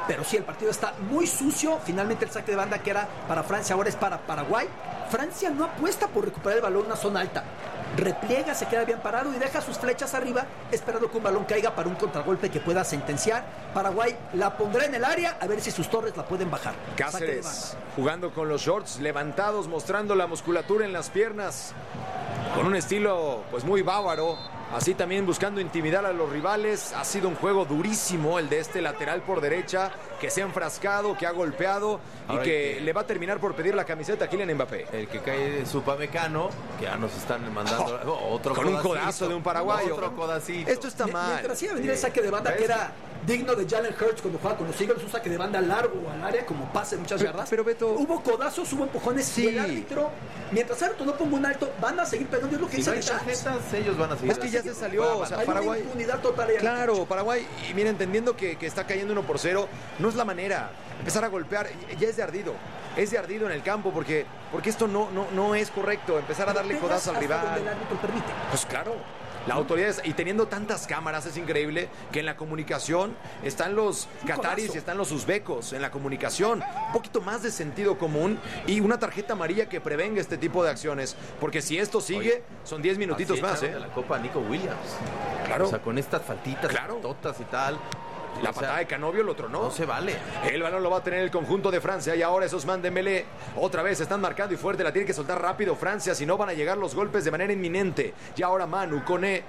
pero sí, el partido está muy sucio. Finalmente el saque de banda que era para Francia ahora es para Paraguay. Francia no apuesta por recuperar el balón en una zona alta. Repliega, se queda bien parado y deja sus flechas arriba, esperando que un balón caiga para un contragolpe que pueda sentenciar. Paraguay la pondrá en el área, a ver si sus torres la pueden bajar. Cáceres jugando con los shorts levantados, mostrando la musculatura en las piernas, con un estilo pues muy bávaro. Así también buscando intimidar a los rivales. Ha sido un juego durísimo el de este lateral por derecha, que se ha enfrascado, que ha golpeado ahora y que le va a terminar por pedir la camiseta a Kylian Mbappé. El que cae es Upamecano, que ya nos están mandando otro con un codazo de un paraguayo. Otro codacito. Esto está mal. Mientras iba a venir el saque de banda que era digno de Jalen Hurts cuando jugaba con los Eagles, un saque de banda largo al área, como pase de muchas yardas. Pero Beto, hubo codazos, hubo empujones y el árbitro, mientras el árbitro no ponga un alto, van a seguir pegando. Es lo que dice de tarjetas, ellos van a seguir. Es que ya se salió, o sea, hay Paraguay. Una impunidad total ahí. Claro, Paraguay, y mira, entendiendo que está cayendo 1-0, no es la manera. Empezar a golpear, ya es de ardido. Es de ardido en el campo porque esto no es correcto. Empezar a darle codazo al rival. Donde el árbitro permite. Pues claro. La autoridad, y teniendo tantas cámaras, es increíble que en la comunicación están los cataris y están los uzbecos. En la comunicación, un poquito más de sentido común y una tarjeta amarilla que prevenga este tipo de acciones. Porque si esto sigue, son 10 minutitos más. De la Copa Nico Williams. Claro. O sea, con estas faltitas, totas y tal. La patada de Canovio lo tronó. No se vale. El balón lo va a tener el conjunto de Francia. Y ahora es Ousmane Dembélé. Otra vez están marcando y fuerte. La tiene que soltar rápido Francia. Si no van a llegar los golpes de manera inminente. Y ahora Manu, Koné.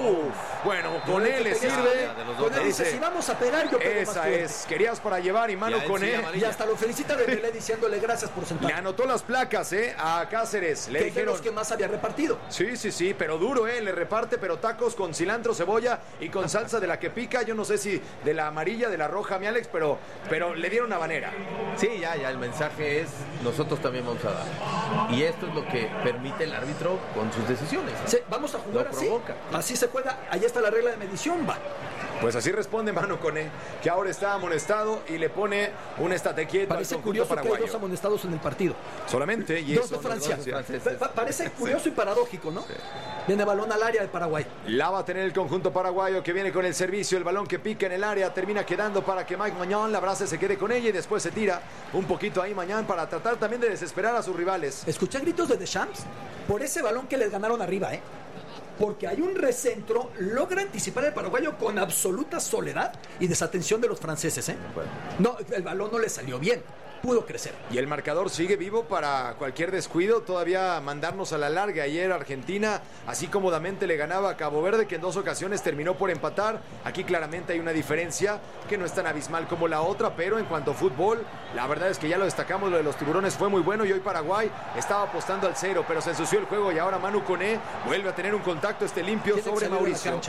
Bueno, Koné le sirve. Koné dice, si vamos a pegar, yo pego esa es. Querías para llevar y Manu Koné. Y hasta lo felicita Dembélé diciéndole gracias por sentar. Le anotó las placas, a Cáceres. Le dijeron los que más había repartido. Sí, pero duro, le reparte, pero tacos con cilantro, cebolla y con salsa de la que pica. Yo no sé si de la amarilla, de la roja, mi Alex, pero le dieron habanera. Sí, ya, el mensaje es, nosotros también vamos a dar. Y esto es lo que permite el árbitro con sus decisiones. Sí, vamos a jugar así. Así se juega, ahí está la regla de medición, va. Pues así responde Manu Koné, que ahora está amonestado y le pone un estate quieto. Parece curioso paraguayo. Que hay 2 amonestados en el partido. Solamente. Y 2 de Francia. Parece curioso y paradójico, ¿no? Sí. Viene balón al área de Paraguay. La va a tener el conjunto paraguayo que viene con el servicio. El balón que pica en el área termina quedando para que Mike Mañón, la brasa, se quede con ella y después se tira un poquito ahí Mañón para tratar también de desesperar a sus rivales. Escuché gritos de Deschamps por ese balón que les ganaron arriba, porque hay un recentro, logra anticipar el paraguayo con absoluta soledad y desatención de los franceses. No, el balón no le salió bien, pudo crecer. Y el marcador sigue vivo para cualquier descuido, todavía mandarnos a la larga. Ayer Argentina así cómodamente le ganaba a Cabo Verde, que en 2 ocasiones terminó por empatar. Aquí claramente hay una diferencia que no es tan abismal como la otra, pero en cuanto a fútbol, la verdad es que ya lo destacamos, lo de los tiburones fue muy bueno y hoy Paraguay estaba apostando al 0, pero se ensució el juego y ahora Manu Koné vuelve a tener un contacto limpio sobre Mauricio. Cancha,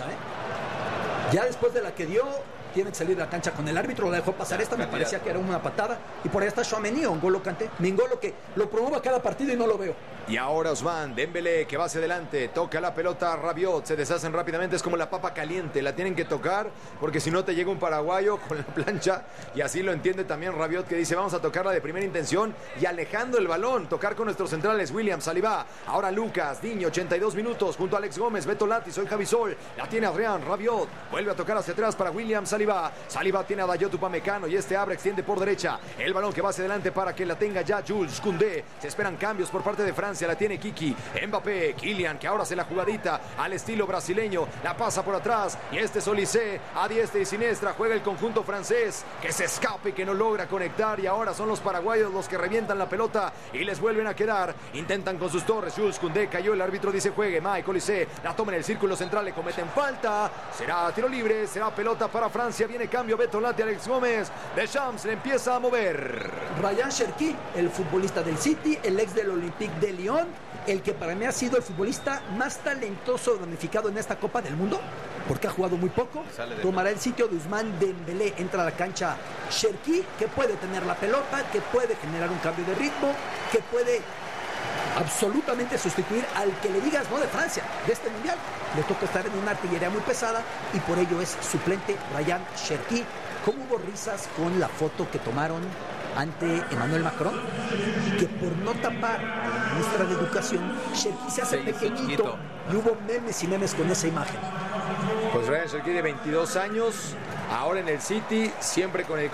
Ya después de la que dio, tiene que salir de la cancha con el árbitro, la dejó pasar esta, me parecía que era una patada, y por ahí está Tchouaméni o N'Golo Kanté, N'Golo, que lo promueve cada partido y no lo veo. Y ahora Ousmane Dembélé, que va hacia adelante, toca la pelota, Rabiot, se deshacen rápidamente, es como la papa caliente, la tienen que tocar, porque si no te llega un paraguayo con la plancha, y así lo entiende también Rabiot, que dice, vamos a tocarla de primera intención, y alejando el balón, tocar con nuestros centrales, William, Saliba, ahora Lucas, Diño, 82 minutos, junto a Alex Gómez, Beto Lati, soy Javisol, la tiene Adrián, Rabiot, vuelve a tocar hacia atrás para William, Saliba tiene a Dayot Upamecano, y este abre, extiende por derecha, el balón que va hacia adelante para que la tenga ya Jules Koundé, se esperan cambios por parte de Francia, la tiene Kiki, Mbappé, Kylian, que ahora hace la jugadita al estilo brasileño, la pasa por atrás, y este es Olise, a diestra y siniestra, juega el conjunto francés, que se escape y que no logra conectar, y ahora son los paraguayos los que revientan la pelota, y les vuelven a quedar, intentan con sus torres, Jules Koundé cayó, el árbitro dice juegue, Mike Olise, la toma en el círculo central, le cometen falta, será tiro libre, será pelota para Francia, viene cambio, Beto Lati, Alex Gómez, Deschamps le empieza a mover. Ryan Cherki, el futbolista del City, el ex del Olympique de Lyon, el que para mí ha sido el futbolista más talentoso damnificado en esta Copa del Mundo, porque ha jugado muy poco, tomará el sitio de Ousmane Dembélé, entra a la cancha Cherki, que puede tener la pelota, que puede generar un cambio de ritmo, que puede absolutamente sustituir al que le digas, no de Francia, de este mundial. Le toca estar en una artillería muy pesada y por ello es suplente Ryan Cherki. ¿Cómo hubo risas con la foto que tomaron ante Emmanuel Macron? Que por no tapar a la ministra de Educación, Cherki se hace pequeñito y hubo memes y memes con esa imagen. Pues Ryan Cherki de 22 años, ahora en el City, siempre con el